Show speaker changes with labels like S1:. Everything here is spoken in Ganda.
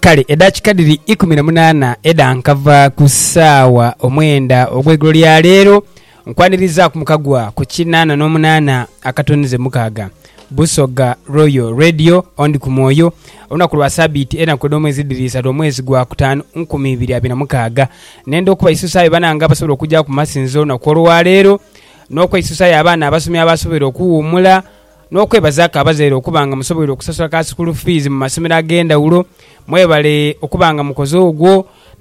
S1: kale edakikadiri 18 edankava ku ssaawa omwenda ogw'eggulo lya leero nkwaniriza ku mukagwa ku 88 akatonize mukaaga Busoga Royal Radio ondi ku Mwoyo olunaku lwa Sabiti enakuddwa omwezi Dirisa omwezi gwa kutaano 2026 nendo okuba isusayo bananga basobola okujja ku masinzo olunaku olwa leero n'okweyisusayo abaana abasomyi abasobola okuwummula n'okwebazaako abazaire okubanga musobola okusasula ka school fees mu masomero ag'endawulo mwebale okubanga mukoze ogwo